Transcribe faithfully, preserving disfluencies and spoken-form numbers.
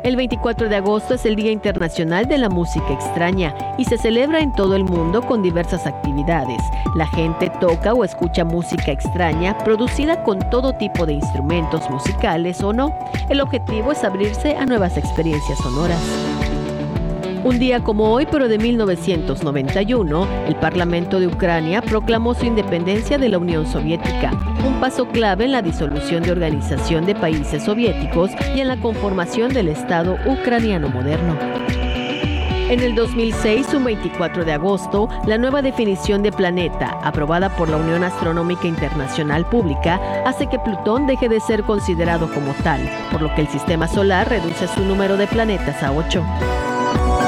El veinticuatro de agosto es el Día Internacional de la Música Extraña y se celebra en todo el mundo con diversas actividades. La gente toca o escucha música extraña producida con todo tipo de instrumentos musicales o no. El objetivo es abrirse a nuevas experiencias sonoras. Un día como hoy, pero de mil novecientos noventa y uno, el Parlamento de Ucrania proclamó su independencia de la Unión Soviética, un paso clave en la disolución de Organización de Países Soviéticos y en la conformación del Estado ucraniano moderno. En el dos mil seis, un veinticuatro de agosto, la nueva definición de planeta, aprobada por la Unión Astronómica Internacional Pública, hace que Plutón deje de ser considerado como tal, por lo que el sistema solar reduce su número de planetas a ocho.